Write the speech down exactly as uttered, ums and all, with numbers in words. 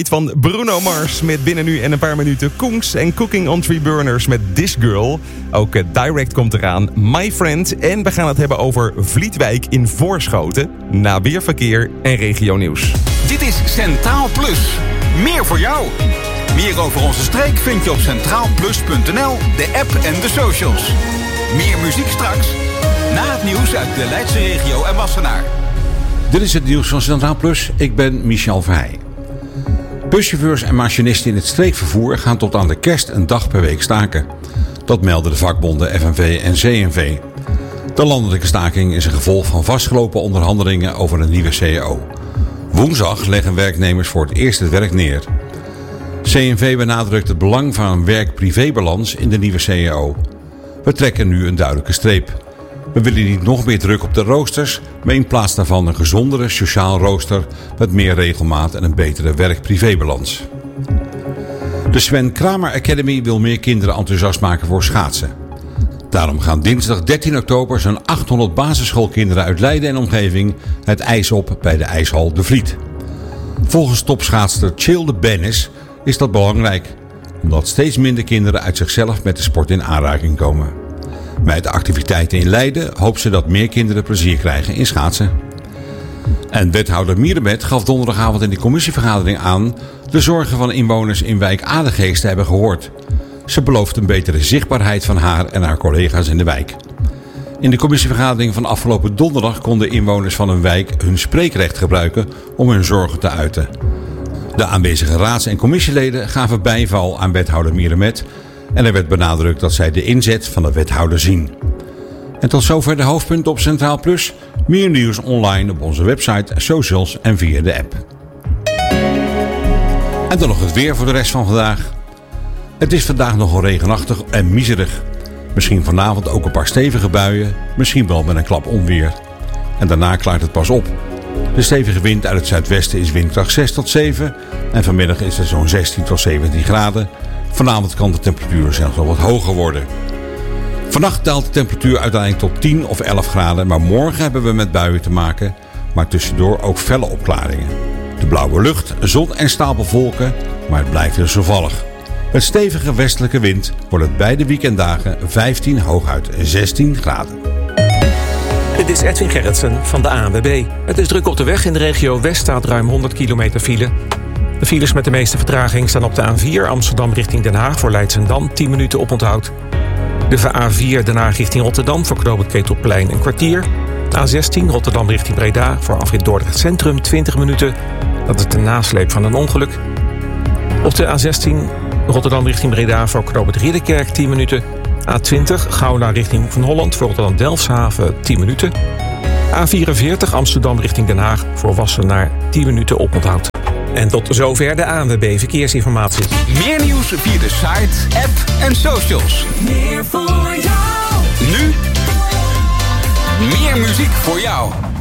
Van Bruno Mars met binnen nu en een paar minuten Koens en Cooking on Three Burners met This Girl. Ook uh, Direct komt eraan, My Friend. En we gaan het hebben over Vlietwijk in Voorschoten. Na weerverkeer en regionieuws. Dit is Centraal Plus. Meer voor jou. Meer over onze streek vind je op centraal plus punt n l, de app en de socials. Meer muziek straks. Na het nieuws uit de Leidse regio en Wassenaar. Dit is het nieuws van Centraal Plus. Ik ben Michel Verheij. Buschauffeurs en machinisten in het streekvervoer gaan tot aan de kerst een dag per week staken. Dat melden de vakbonden F N V en C N V. De landelijke staking is een gevolg van vastgelopen onderhandelingen over een nieuwe C A O. Woensdag leggen werknemers voor het eerst het werk neer. C N V benadrukt het belang van een werk-privébalans in de nieuwe C A O. We trekken nu een duidelijke streep. We willen niet nog meer druk op de roosters, maar in plaats daarvan een gezondere sociaal rooster met meer regelmaat en een betere werk-privébalans. De Sven Kramer Academy wil meer kinderen enthousiast maken voor schaatsen. Daarom gaan dinsdag dertien oktober zo'n achthonderd basisschoolkinderen uit Leiden en omgeving het ijs op bij de ijshal De Vliet. Volgens topschaatster Childe Bennis is dat belangrijk, omdat steeds minder kinderen uit zichzelf met de sport in aanraking komen. Met de activiteiten in Leiden hoopt ze dat meer kinderen plezier krijgen in schaatsen. En wethouder Mierenbed gaf donderdagavond in de commissievergadering aan de zorgen van inwoners in wijk Adegeest te hebben gehoord. Ze belooft een betere zichtbaarheid van haar en haar collega's in de wijk. In de commissievergadering van afgelopen donderdag konden inwoners van een wijk hun spreekrecht gebruiken om hun zorgen te uiten. De aanwezige raads- en commissieleden gaven bijval aan wethouder Mierenbed. En er werd benadrukt dat zij de inzet van de wethouder zien. En tot zover de hoofdpunten op Centraal Plus. Meer nieuws online op onze website, socials en via de app. En dan nog het weer voor de rest van vandaag. Het is vandaag nogal regenachtig en miserig. Misschien vanavond ook een paar stevige buien. Misschien wel met een klap onweer. En daarna klaart het pas op. De stevige wind uit het zuidwesten is windkracht zes tot zeven. En vanmiddag is het zo'n zestien tot zeventien graden. Vanavond kan de temperatuur zelfs wel wat hoger worden. Vannacht daalt de temperatuur uiteindelijk tot tien of elf graden. Maar morgen hebben we met buien te maken. Maar tussendoor ook felle opklaringen. De blauwe lucht, zon en stapelwolken. Maar het blijft dus wisselvallig. Met stevige westelijke wind wordt het beide weekenddagen vijftien, hooguit zestien graden. Dit is Edwin Gerritsen van de A N W B. Het is druk op de weg. In de regio West staat ruim honderd kilometer file. De files met de meeste vertraging staan op de A vier Amsterdam richting Den Haag voor Leidschendam tien minuten oponthoud. De A vier Den Haag richting Rotterdam voor knooppunt Ketelplein een kwartier. De A zestien Rotterdam richting Breda voor afrit Dordrecht Centrum twintig minuten. Dat is de nasleep van een ongeluk. Op de A zestien Rotterdam richting Breda voor knooppunt Ridderkerk tien minuten. A twintig Gouda richting Hoek van Holland voor Rotterdam Delfshaven tien minuten. A vierenveertig Amsterdam richting Den Haag voor Wassenaar tien minuten oponthoud. En tot zover de A N W B Verkeersinformatie. Meer nieuws via de site, app en socials. Meer voor jou. Nu, meer muziek voor jou.